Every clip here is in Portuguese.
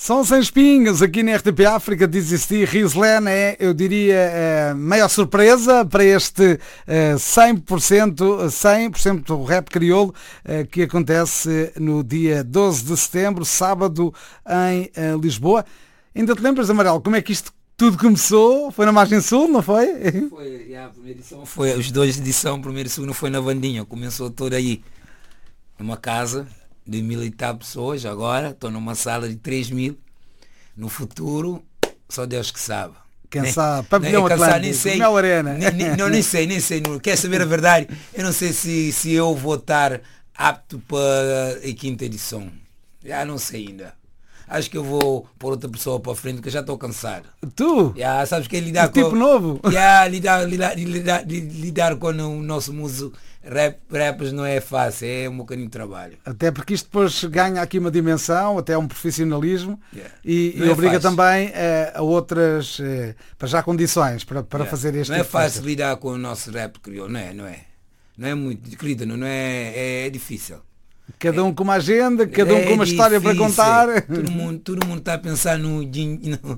São sem espinhos aqui na RTP África, Desistir, Rislen é, eu diria, a maior surpresa para este 100% do rap crioulo que acontece no dia 12 de setembro, sábado, em Lisboa. Ainda te lembras, Amarelo, como é que isto tudo começou? Foi na Margem Sul, não foi? Foi, a primeira edição foi, os dois edição, primeira e segunda foi na Vandinha, começou todo aí, numa casa de 1000 e tal pessoas, agora estou numa sala de 3000, no futuro só Deus que sabe. Quem sabe, Pavilhão Atlântico, Mel Arena. Nem sei, quer saber a verdade? Eu não sei se eu vou estar apto para a quinta edição, já não sei ainda. Acho que eu vou pôr outra pessoa para a frente, porque eu já estou cansado. Tu? Sabes que é lidar com... tipo novo? Lidar com o nosso muso rappers não é fácil, é um bocadinho de trabalho. Até porque isto depois ganha aqui uma dimensão, até um profissionalismo, e obriga fácil. Também a outras, para já condições, para fazer este Não é fácil lidar com o nosso rap crioulo, não é. Não é muito, querida, não é difícil. Cada um com uma agenda, cada um com uma história para contar. Todo mundo está a pensar no dinheiro.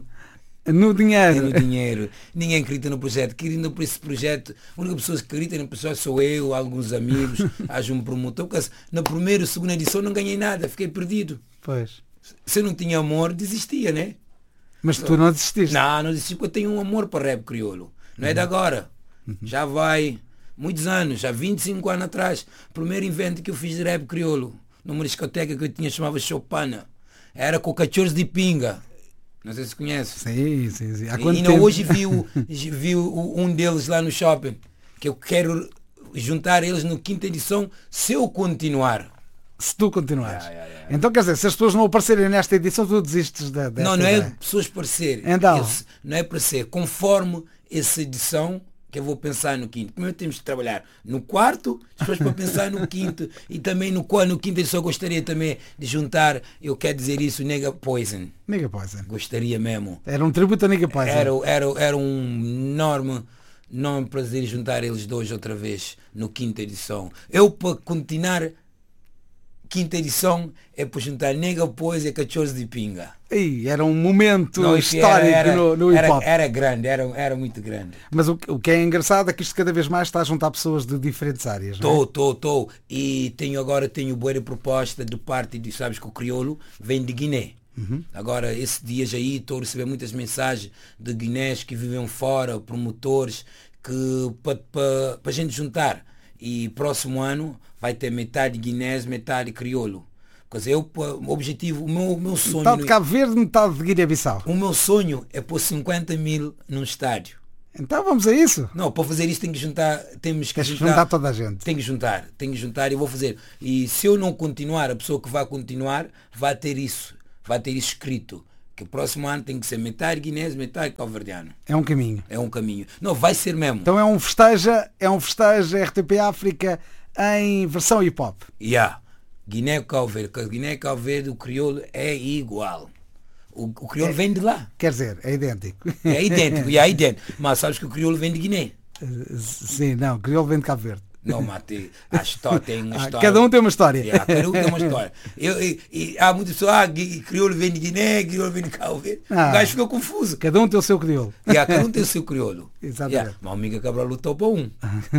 Ninguém acredita no projeto. Querendo por esse projeto, a única pessoa que acredita no projeto sou eu, alguns amigos, haja um promotor. Porque na primeira e segunda edição não ganhei nada, fiquei perdido. Pois. Se eu não tinha amor, desistia, né? Mas tu não desististe? Não desisti porque eu tenho um amor para rap crioulo. Não é de agora. Já vai muitos anos, já 25 anos atrás. Primeiro evento que eu fiz de rap crioulo, numa discoteca que eu tinha, chamava Chopana. Era com cachorros de pinga. Não sei se conhece. Sim. Hoje vi um deles lá no shopping, que eu quero juntar eles no quinta edição se eu continuar. Se tu continuares. Então quer dizer, se as pessoas não aparecerem nesta edição, tu desistes dessa Não ideia. É pessoas aparecerem. Então. Não é para ser. Conforme essa edição, que eu vou pensar no quinto. Primeiro temos que trabalhar no quarto, depois para pensar no quinto. E também no quinto eu só gostaria também de juntar, eu quero dizer isso, Nigga Poison. Nigga Poison. Gostaria mesmo. Era um tributo a Nigga Poison. Era um enorme prazer juntar eles dois outra vez no quinta edição. Eu, para continuar quinta edição, é para juntar Nigga Poison e Cachorros de Pinga. Era um momento histórico no hip-hop. Era grande, era muito grande. Mas o que é engraçado é que isto cada vez mais está a juntar pessoas de diferentes áreas. Estou. E tenho boa proposta de parte de, sabes que o crioulo vem de Guiné. Agora, esses dias aí, estou a receber muitas mensagens de guinés que vivem fora, promotores, que para a gente juntar. E próximo ano vai ter metade guinés, metade crioulo. Quer dizer, o objetivo, o meu sonho... Metade de Cabo Verde, metade de Guiné-Bissau. O meu sonho é pôr 50 mil num estádio. Então vamos a isso. Não, para fazer isso temos que juntar toda a gente. Tem que juntar e eu vou fazer. E se eu não continuar, a pessoa que vai continuar vai ter isso escrito. Que o próximo ano tem que ser metade guinês, metade cabo-verdiano. É um caminho. Não, vai ser mesmo. Então é um festeja RTP África em versão hip-hop. Guiné Cabo Verde, o crioulo é igual. O crioulo vem de lá. Quer dizer, é idêntico. É idêntico. Mas sabes que o crioulo vem de Guiné. Sim, não, o crioulo vem de Cabo Verde. Não, Mate, a história tem uma história. Cada um tem uma história. Cada um tem uma história. Há muitas pessoas, crioulo vem de Guiné, crioulo vem de Cabo Verde. O gajo ficou confuso. Cada um tem o seu crioulo. Cada um tem o seu crioulo. Exatamente. Mas a amiga Cabral lutou para um.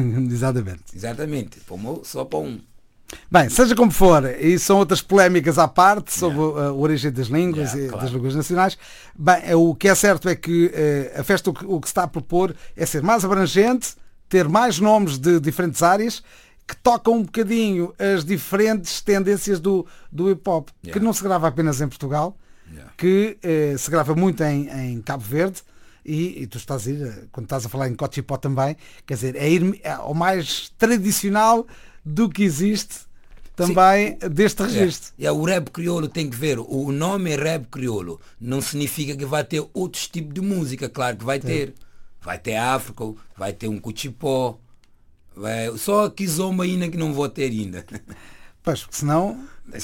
Exatamente. Só para um. Bem, seja como for, e são outras polémicas à parte sobre a origem das línguas e das línguas nacionais. Bem, o que é certo é que a festa o que se está a propor é ser mais abrangente, ter mais nomes de diferentes áreas que tocam um bocadinho as diferentes tendências do hip-hop, que não se grava apenas em Portugal, que se grava muito em Cabo Verde, e tu estás a ir, quando estás a falar em Cochipó também, quer dizer, é ir ao mais tradicional do que existe também deste registro. O rap crioulo tem que ver, o nome é rap crioulo, não significa que vai ter outros tipos de música, claro que vai ter. Vai ter África, vai ter um Cochipó, só a Kizomba ainda que não vou ter ainda. Pois, porque senão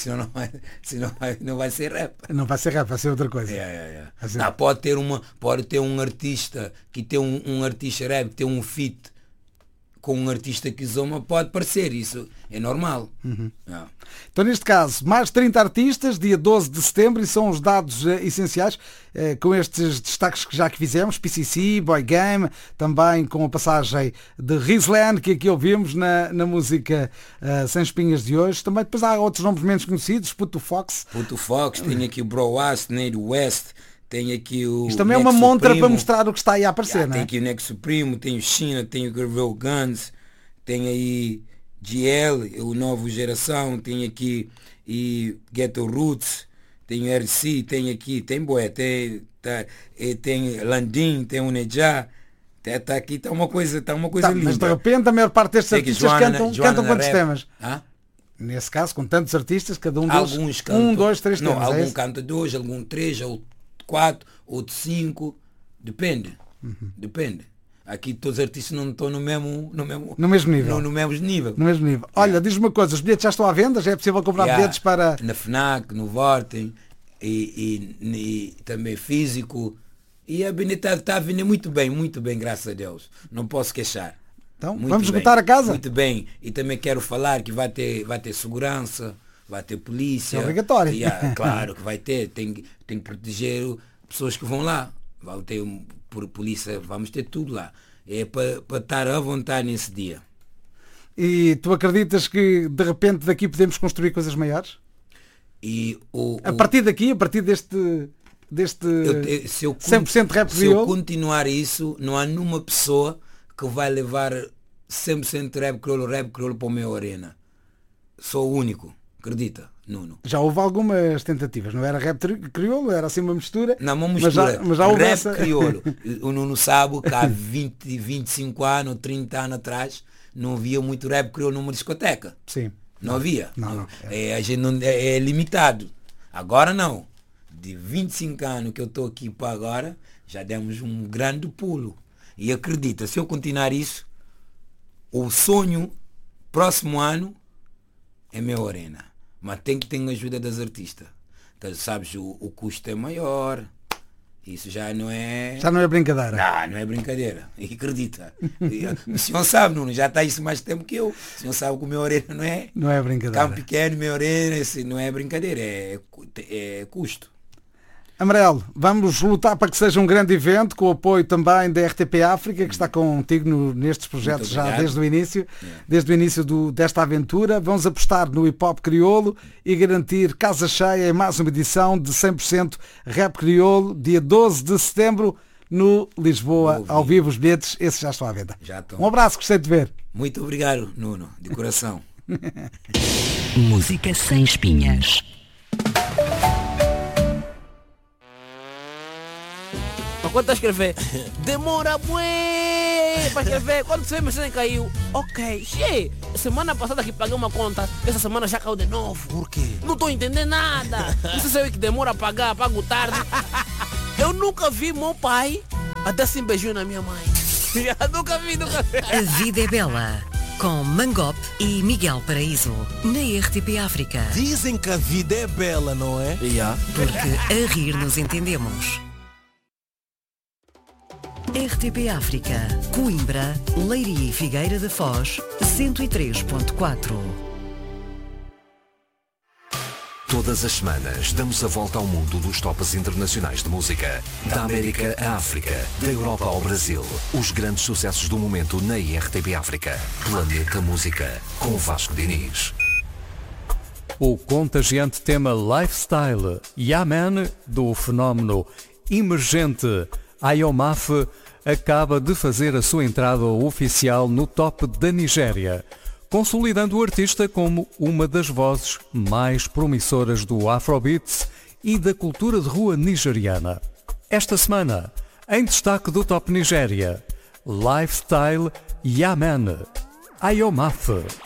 não vai ser rap. Não vai ser rap, vai ser outra coisa. Não, pode ter um artista que tem um artista rap, que tem um feat com um artista que Zoma pode parecer, isso é normal. Então, neste caso, mais 30 artistas, dia 12 de setembro, e são os dados essenciais, com estes destaques que já fizemos, PCC, Boy Game, também com a passagem de Rizlan, que aqui ouvimos na música Sem Espinhas de hoje. Também depois há outros nomes menos conhecidos, Puto Fox. Puto Fox, tem aqui o Bro West, Nate West, tem aqui o Isto também é Nexo uma montra Primo, para mostrar o que está aí a aparecer, não tem é? aqui o Nexo Primo, tem o China, tem o Gravel Guns, tem aí GL, o Novo Geração, tem aqui e Ghetto Roots, tem o RC, tem aqui, tem Boé, tem Landim, tem o Nejá, tá aqui, tá uma coisa linda. Mas de repente a maior parte destes Tem aqui artistas cantam quantos Rap. temas? Ah? Nesse caso, com tantos artistas, cada um deles, Alguns cantam. 1, 2, 3 temas. Não, algum canta 2, algum 3, ou 4, outro 5. Depende. Depende. Aqui todos os artistas não estão no mesmo nível. No mesmo nível. No mesmo nível. No mesmo nível. Olha, diz-me uma coisa, os bilhetes já estão à venda? Já é possível comprar bilhetes para... Na FNAC, no Vorten e também físico. E a bilheteria está a vender muito bem, graças a Deus. Não posso queixar. Então, Muito vamos bem, esgotar a casa? Muito bem. E também quero falar que vai ter segurança, vai ter polícia. É obrigatório. Claro que vai ter. Tem que proteger pessoas que vão lá. Vai ter por polícia, vamos ter tudo lá. É para estar à vontade nesse dia. E tu acreditas que de repente daqui podemos construir coisas maiores? A partir daqui, a partir deste 100% rap se eu crioulo? continuar isso, não há nenhuma pessoa que vai levar 100% rap crioulo para o meu arena. Sou o único, acredita, Nuno. Já houve algumas tentativas, não era rap crioulo, era assim uma mistura. Não, uma mistura. Mas já houve rap essa... crioulo. O Nuno sabe que há 20, 25 anos, 30 anos atrás, não havia muito rap crioulo numa discoteca. Sim. Não havia. Não. A gente não, é limitado. Agora não. De 25 anos que eu estou aqui para agora, já demos um grande pulo. E acredita, se eu continuar isso, o sonho próximo ano é meu arena. Mas tem que ter a ajuda das artistas. Então, sabes, o custo é maior. Isso já não é... Já não é brincadeira. Não é brincadeira. E acredita. O senhor sabe, Nuno, já está isso mais tempo que eu. O senhor sabe que o meu arena não é... Não é brincadeira. Campo pequeno, meu arena, não é brincadeira. É custo. Amarelo, vamos lutar para que seja um grande evento, com o apoio também da RTP África, que está contigo nestes projetos já desde o início, desta aventura. Vamos apostar no hip-hop crioulo e garantir casa cheia em mais uma edição de 100% rap crioulo, dia 12 de setembro, no Lisboa, ao vivo. Os bilhetes, esses já estão à venda. Já estão. Um abraço, gostei de ver. Muito obrigado, Nuno, de coração. Música sem espinhas. Quando está a escrever, demora bué para escrever. Quando você vê, a mensagem caiu. Ok, semana passada que paguei uma conta, essa semana já caiu de novo. Por quê? Não estou entendendo nada. Você sabe que demora a pagar, pago tarde. Eu nunca vi meu pai até assim beijou na minha mãe. Nunca vi. A Vida é Bela, com Mangop e Miguel Paraíso, na RTP África. Dizem que a vida é bela, não é? Porque a rir nos entendemos. RTP África, Coimbra, Leiria e Figueira da Foz, 103.4. Todas as semanas damos a volta ao mundo dos tops internacionais de música. Da América à África, da Europa ao Brasil. Os grandes sucessos do momento na RTP África. Planeta Música, com Vasco Diniz. O contagiante tema Lifestyle, Yeah Man, do fenómeno emergente Ayomaf, acaba de fazer a sua entrada oficial no top da Nigéria, consolidando o artista como uma das vozes mais promissoras do Afrobeats e da cultura de rua nigeriana. Esta semana, em destaque do Top Nigéria, Lifestyle Yeah Man, Ayomaf.